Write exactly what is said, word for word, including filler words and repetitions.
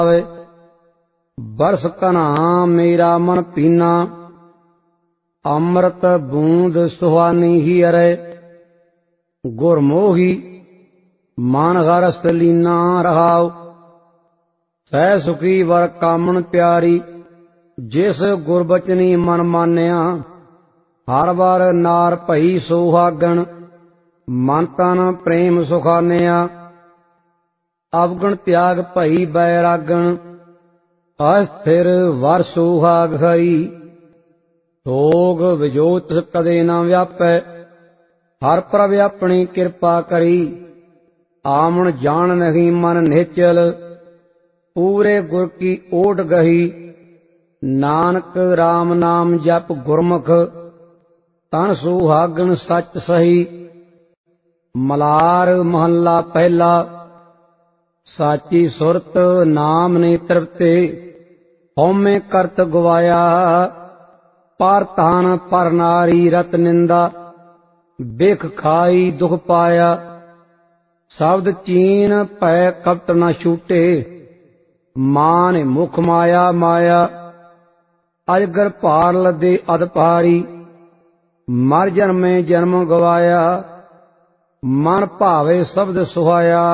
बरस कन्हा मेरा मन पीना, अमृत बूंद सुहानी ही अरे। गुरमोही मन हरस लीना रहाओ, सह सुखी वर कामन प्यारी। जिस गुरबचनी मन मानिया, हर बार नार भई सोहागण। मन तन प्रेम सुखानिया, अवगुण त्याग भई बैरागण। अस्थिर वर सुहाग हरी, सोग विजोत कदे न व्यापै। हर प्रभ अपनी कृपा करी, आमन जान नहीं मन निश्चल। पूरे गुर की ओट गही, नानक राम नाम जप गुरमुख। तन सुहागण सच सही, मलार महला पहला। साची सुरत नाम ने तृप्ते, हौमे करत गवाया। पर तान पर नारी रत निंदा, बिख खाई दुख पाया। शब्द चीन पै कपट न छूटे, मान मुख माया माया। अजगर भार लदे अध पारी, मर जन्मे जन्म गवाया। मन भावे शब्द सुहाया,